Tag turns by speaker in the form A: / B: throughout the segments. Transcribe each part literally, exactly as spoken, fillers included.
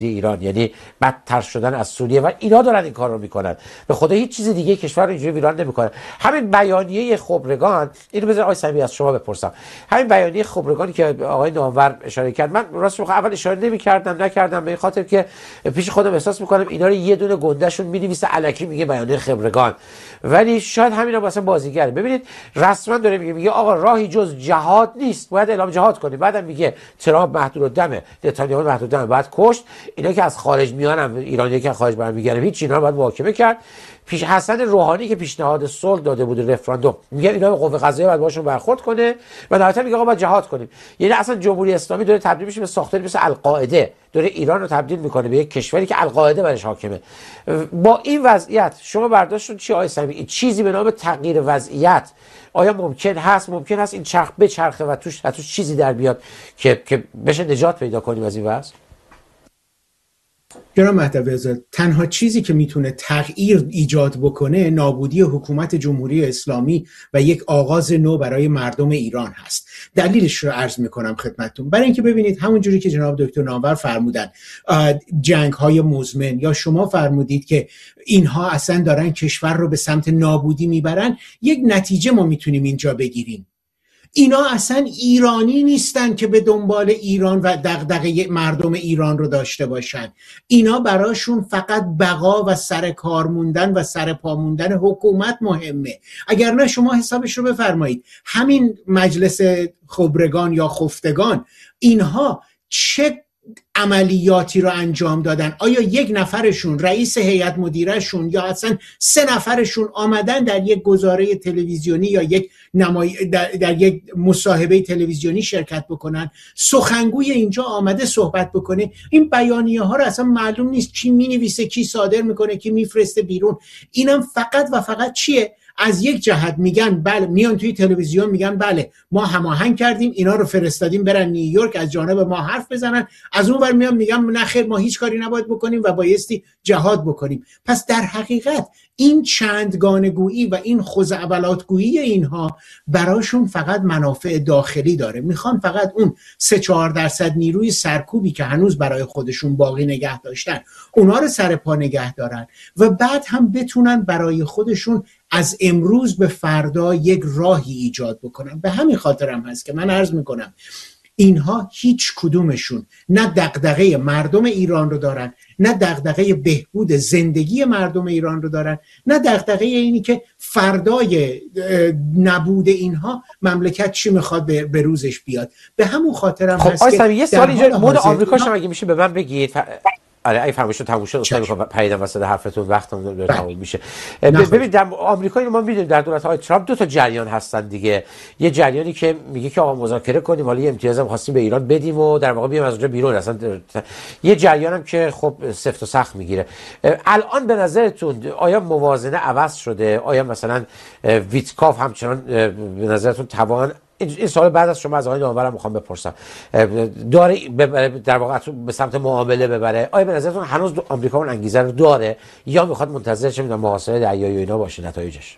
A: ایران، یعنی بدتر شدن از سوریه، و اینا دارن این کار رو میکنن. به خدا هیچ چیز دیگه کشور رو اینجوری ویران نمیکنن. همین بیانیه خبرگان، اینو بذار آقای صمیمی از شما بپرسم، همین بیانیه خبرگانی که آقای نامور اشاره کرد، من راستش بخوام اول اشاره نمیکردم نکردم به این خاطر که پیش خودم احساس میکنم اینا رو یه دونه گندهشون مینویسه الکی میگه بیانیه خبرگان، ولی شاید همینا واسه بازیگره. ببینید رسما داره میگه میگه آقا راهی جز جهاد نیست، باید اعلام جهاد کنیم. بعدم میگه ترامپ محدودالدم، نتانیاهو محدودالدم، باید کشت. اینا که از خارج میانم، ایرانی که خارج برمیگردن، هیچ اینا رو باید محاکمه کرد. پیش حسن روحانی که پیشنهاد صلح داده بود رفراندوم، میگه اینا به قوه قضاییه باید باشون برخورد کنه و نهایتا میگه آقا باید جهاد کنیم. یعنی اصلا جمهوری اسلامی داره تبدیل میشه به ساختاری مثل القاعده، داره ایران رو تبدیل میکنه به یک کشوری که القاعده برش حاکمه. با این وضعیت شما برداشتون چی آقای صمیمی؟ چیزی به نام تغییر وضعیت آیا ممکن هست؟ ممکن هست این چرخ به چرخه و توش توش چیزی در بیاد که که بشه نجات پیدا کنیم از این وضع؟
B: جناب مهدوی آزاد، تنها چیزی که میتونه تغییر ایجاد بکنه نابودی حکومت جمهوری اسلامی و یک آغاز نو برای مردم ایران هست. دلیلش رو عرض میکنم خدمتتون. برای اینکه ببینید همون جوری که جناب دکتر نامور فرمودن جنگ های مزمن، یا شما فرمودید که اینها اصلا دارن کشور رو به سمت نابودی میبرن، یک نتیجه ما میتونیم اینجا بگیریم. اینا اصلا ایرانی نیستن که به دنبال ایران و دغدغه مردم ایران رو داشته باشن. اینا براشون فقط بقا و سر کار موندن و سر پا موندن حکومت مهمه. اگر نه شما حسابش رو بفرمایید. همین مجلس خبرگان یا خفتگان، اینها چه عملیاتی رو انجام دادن؟ آیا یک نفرشون، رئیس هیئت مدیرهشون، یا اصلا سه نفرشون آمدن در یک گزاره تلویزیونی یا یک نمای... در... در یک مصاحبه تلویزیونی شرکت بکنن؟ سخنگوی اینجا آمده صحبت بکنه؟ این بیانیه ها رو اصلا معلوم نیست کی مینویسه، کی صادر میکنه، کی میفرسته بیرون. اینم فقط و فقط چیه؟ از یک جهت میگن بله، میان توی تلویزیون میگن بله ما هماهنگ کردیم، اینا رو فرستادیم برن نیویورک از جانب ما حرف بزنن، از اون ور میان میگن نه خیر ما هیچ کاری نباید بکنیم و بایستی جهاد بکنیم. پس در حقیقت این چندگانگویی و این خزعبلاتگویی اینها براشون فقط منافع داخلی داره. میخوان فقط اون سه چهار درصد نیروی سرکوبی که هنوز برای خودشون باقی نگه داشتن اونا رو سر پا نگه دارن و بعد هم بتونن برای خودشون از امروز به فردا یک راهی ایجاد بکنن. به همین خاطر هم هست که من عرض میکنم اینها هیچ کدومشون نه دغدغه مردم ایران رو دارن، نه دغدغه بهبود زندگی مردم ایران رو دارن، نه دغدغه اینی که فردای نبود اینها مملکت چی میخواد به روزش بیاد. به همون خاطر هم
A: خب
B: هست که
A: یه سوالی اینجا مورد آمریکا شما اگه میشه به من بگید. آره ای فرمایشتون تموم شد، اصلا میخوام پریدم وسط حرفتون، وقتم داره تموم میشه. ببینید در آمریکا اینو ما میدونیم در دولت‌های ترامپ دو تا جریان هستن دیگه. یه جریانی که میگه که آقا مذاکره کنیم، حالا یه امتیازم خواستیم به ایران بدیم و در واقع بیام از اونجا بیرون. اصلا یه جریانم که خب سفت و سخت میگیره. الان به نظرتون آیا موازنه عوض شده؟ آیا مثلا ویتکاف همچنان به نظرتون توان؟ این سوال بعد از شما از آقای نامورم میخوام بپرسم. داره در واقع به سمت معامله ببره؟ آیا به نظرتون هنوز آمریکا اون انگیزه رو داره یا میخواد منتظر چه میدونم محاصره دریایی و اینا باشه نتایجش؟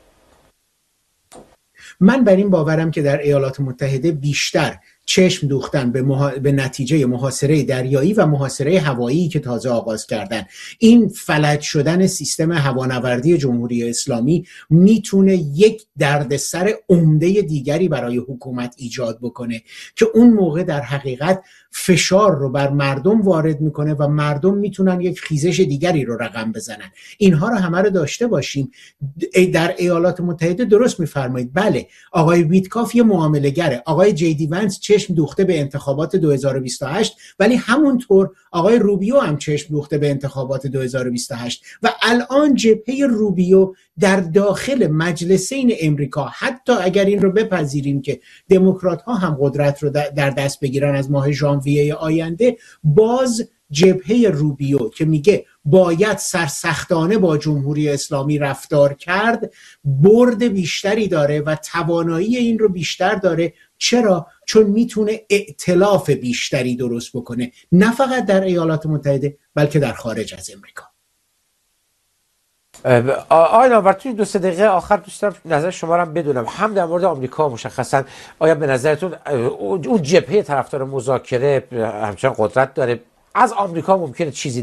B: من بر این باورم که در ایالات متحده بیشتر چشم دوختن به, محا... به نتیجه محاصره دریایی و محاصره هوایی که تازه آغاز کردن. این فلج شدن سیستم هوانوردی جمهوری اسلامی میتونه یک دردسر عمده دیگری برای حکومت ایجاد بکنه که اون موقع در حقیقت فشار رو بر مردم وارد میکنه و مردم میتونن یک خیزش دیگری رو رقم بزنن. اینها رو همه رو داشته باشیم. در ایالات متحده درست میفرمایید، بله آقای ویتکاف یه معامله گره، آقای جی دی ونس چشم دوخته به انتخابات دو هزار و بیست و هشت، ولی همونطور آقای روبیو هم چشم دوخته به انتخابات دو هزار و بیست و هشت و الان جبهه روبیو در داخل مجلسین امریکا، حتی اگر این رو بپذیریم که دموکرات ها هم قدرت رو در دست بگیرن از ماه ژانویه آینده، باز جبهه روبیو که میگه باید سرسختانه با جمهوری اسلامی رفتار کرد برد بیشتری داره و توانایی این رو بیشتر داره. چرا؟ چون میتونه ائتلاف بیشتری درست بکنه، نه فقط در ایالات متحده بلکه در خارج از امریکا.
A: آقای نامور توی دو سه دقیقه آخر دوست دارم نظر شما رو بدونم، هم در مورد آمریکا مشخصا آیا به نظرتون اون جبهه طرفدار مذاکره همچنان قدرت داره؟ از آمریکا ممکنه چیزی